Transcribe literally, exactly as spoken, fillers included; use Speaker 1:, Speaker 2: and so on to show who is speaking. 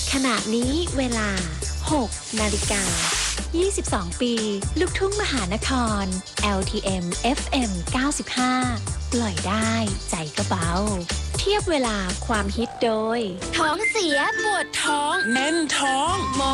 Speaker 1: ขณะนี้เวลาหกนาฬิกายี่สิบสองปีลูกทุ่งมหานคร แอล ที เอ็ม เอฟ เอ็ม เก้าสิบห้า ปล่อยได้ใจก็เบาเทียบเวลาความฮิตโดยท้องเสียปวดท้องแน่นท้องหมอ